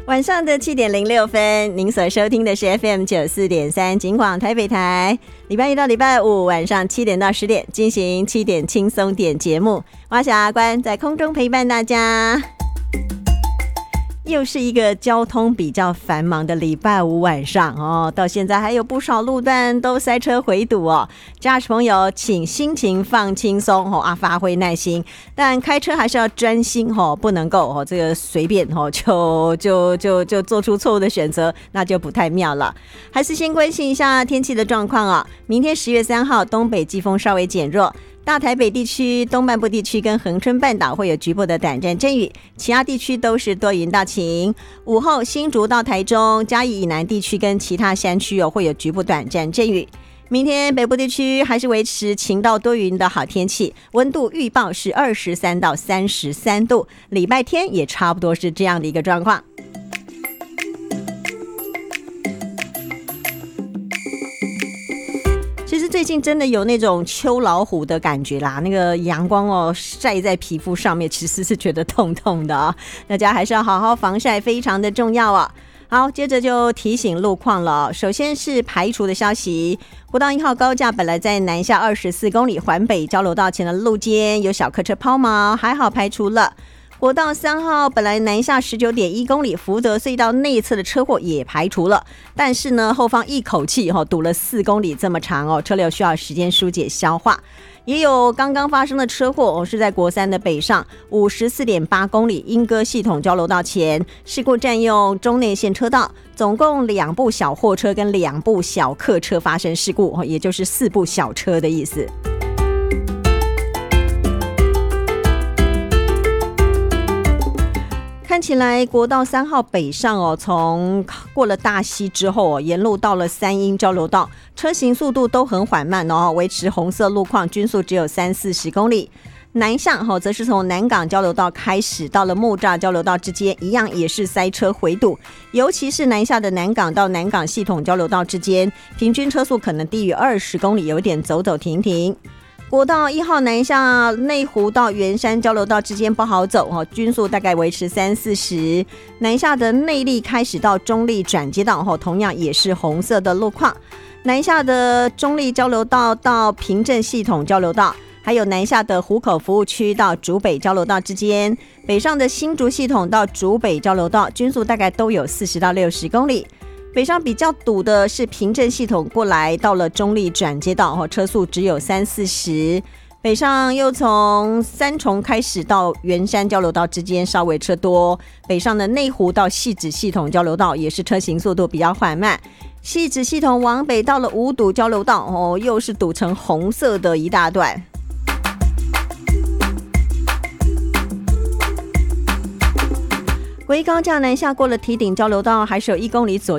晚上的7:06，您所收听的是 FM94.3 警广台北台，礼拜一到礼拜五晚上7点到10点进行7点轻松点节目，蛙小阿关在空中陪伴大家。又是一个交通比较繁忙的礼拜五晚上哦，到现在还有不少路段都塞车回堵哦。驾驶朋友请心情放轻松哦，发挥耐心，但开车还是要专心哦，不能够哦这个随便哦就做出错误的选择，那就不太妙了。还是先关心一下天气的状况啊。明天10月3号，东北季风稍微减弱。大台北地区、东半部地区跟恒春半岛会有局部的短暂阵雨，其他地区都是多云到晴。午后新竹到台中、嘉义以南地区跟其他山区会有局部短暂阵雨。明天北部地区还是维持晴到多云的好天气，温度预报是23到33度，礼拜天也差不多是这样的一个状况。其实最近真的有那种秋老虎的感觉啦，那个阳光晒在皮肤上面，其实是觉得痛痛的啊。大家还是要好好防晒，非常的重要啊。好，接着就提醒路况了。首先是排除的消息，国道1号高架本来在南下24公里环北交流道前的路肩有小客车抛锚，还好排除了。国道3号本来南下19.1公里福德隧道内侧的车祸也排除了，但是呢后方一口气堵了4公里这么长车流需要时间疏解消化。也有刚刚发生的车祸是在国3的北上54.8公里莺歌系统交流道前，事故占用中内线车道，总共2部小货车跟2部小客车发生事故，也就是4部小车的意思。看起来国道3号北上从过了大溪之后沿路到了三鶯交流道，车行速度都很缓慢维持红色路况，均速只有30-40公里。南向则是从南港交流道开始到了木栅交流道之间，一样也是塞车回堵，尤其是南下的南港到南港系统交流道之间，平均车速可能低于20公里，有点走走停停。国道1号南下内湖到圆山交流道之间不好走，均速大概维持30-40。南下的内壢开始到中壢转接道同样也是红色的路况。南下的中壢交流道到平镇系统交流道，还有南下的湖口服务区到竹北交流道之间，北上的新竹系统到竹北交流道，均速大概都有40到60公里。北上比较堵的是平镇系统过来到了中壢转接道，车速只有30-40。北上又从三重开始到圆山交流道之间稍微车多，北上的内湖到汐止系统交流道也是车行速度比较缓慢。汐止系统往北到了五堵交流道，又是堵成红色的一大段。国一高架南下过了堤顶交流道，还是有1公里左右